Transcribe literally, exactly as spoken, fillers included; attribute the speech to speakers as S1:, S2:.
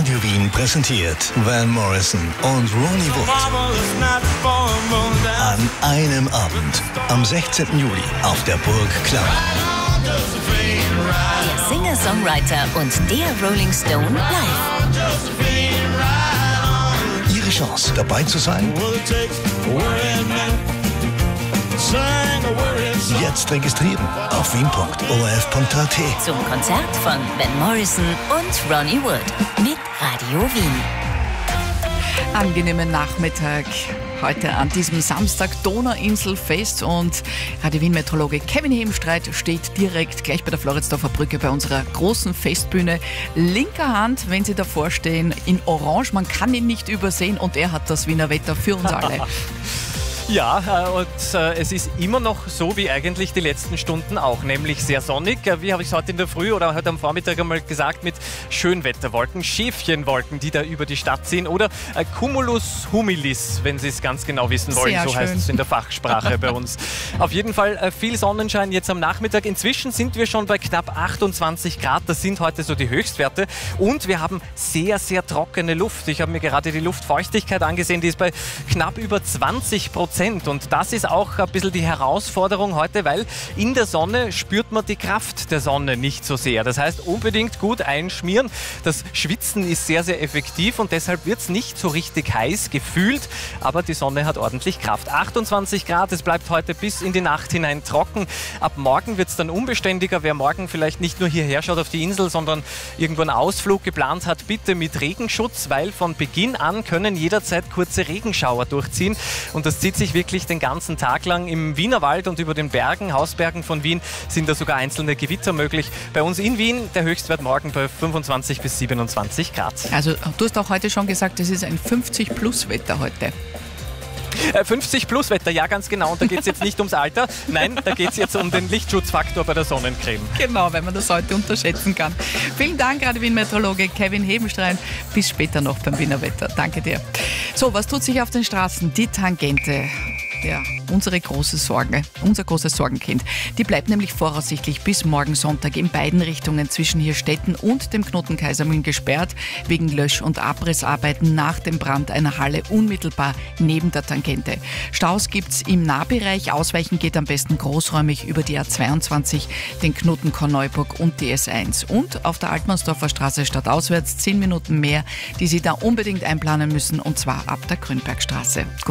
S1: Radio Wien präsentiert Van Morrison und Ronnie Wood an einem Abend am sechzehnten Juli auf der Burg Klamm.
S2: Der Singer-Songwriter und der Rolling Stone live.
S1: Ihre Chance, dabei zu sein? Jetzt registrieren auf wien punkt o r f punkt a t.
S2: Zum Konzert von Van Morrison und Ronnie Wood mit Radio Wien.
S3: Angenehmen Nachmittag heute an diesem Samstag, Donauinselfest, und Radio Wien-Meteorologe Kevin Hebenstreit steht direkt gleich bei der Floridsdorfer Brücke bei unserer großen Festbühne. Linker Hand, wenn Sie davor stehen, in Orange, man kann ihn nicht übersehen, und er hat das Wiener Wetter für uns alle.
S4: Ja, und äh, es ist immer noch so wie eigentlich die letzten Stunden auch, nämlich sehr sonnig. Äh, wie habe ich es heute in der Früh oder heute am Vormittag einmal gesagt, mit Schönwetterwolken, Schäfchenwolken, die da über die Stadt ziehen, oder äh, Cumulus humilis, wenn Sie es ganz genau wissen wollen,
S3: sehr
S4: so
S3: schön.
S4: heißt es in der Fachsprache bei uns. Auf jeden Fall äh, viel Sonnenschein jetzt am Nachmittag. Inzwischen sind wir schon bei knapp achtundzwanzig Grad, das sind heute so die Höchstwerte, und wir haben sehr, sehr trockene Luft. Ich habe mir gerade die Luftfeuchtigkeit angesehen, die ist bei knapp über zwanzig Prozent. Und das ist auch ein bisschen die Herausforderung heute, weil in der Sonne spürt man die Kraft der Sonne nicht so sehr. Das heißt, unbedingt gut einschmieren. Das Schwitzen ist sehr, sehr effektiv, und deshalb wird es nicht so richtig heiß gefühlt, aber die Sonne hat ordentlich Kraft. achtundzwanzig Grad, es bleibt heute bis in die Nacht hinein trocken. Ab morgen wird es dann unbeständiger. Wer morgen vielleicht nicht nur hierher schaut auf die Insel, sondern irgendwo einen Ausflug geplant hat, bitte mit Regenschutz, weil von Beginn an können jederzeit kurze Regenschauer durchziehen, und das zieht sich wirklich den ganzen Tag lang. Im Wienerwald und über den Bergen, Hausbergen von Wien, sind da sogar einzelne Gewitter möglich. Bei uns in Wien der Höchstwert morgen bei fünfundzwanzig bis siebenundzwanzig Grad.
S3: Also du hast auch heute schon gesagt, es ist ein fünfzig Plus Wetter heute.
S4: Äh, fünfzig Plus Wetter, ja, ganz genau. Und da geht es jetzt nicht ums Alter, nein, da geht es jetzt um den Lichtschutzfaktor bei der Sonnencreme.
S3: Genau, wenn man das heute unterschätzen kann. Vielen Dank, Radio Wien-Meteorologe Kevin Hebenstreit. Bis später noch beim Wiener Wetter. Danke dir. So, was tut sich auf den Straßen? Die Tangente. Ja, unsere große Sorge, unser großes Sorgenkind. Die bleibt nämlich voraussichtlich bis morgen Sonntag in beiden Richtungen zwischen Hirstetten und dem Knoten Kaisermühlen gesperrt, wegen Lösch- und Abrissarbeiten nach dem Brand einer Halle unmittelbar neben der Tangente. Staus gibt's im Nahbereich, ausweichen geht am besten großräumig über die A zweiundzwanzig, den Knoten Korneuburg und die S eins. Und auf der Altmannsdorfer Straße stadtauswärts zehn Minuten mehr, die Sie da unbedingt einplanen müssen, und zwar ab der Grünbergstraße.